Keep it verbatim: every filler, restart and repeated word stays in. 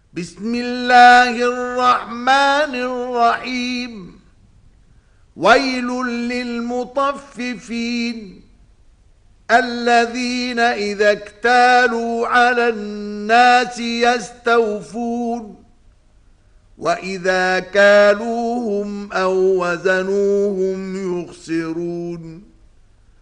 بسم الله الرحمن الرحيم. ويل للمطففين الذين إذا اكتالوا على الناس يستوفون وإذا كالوهم أو وزنوهم يخسرون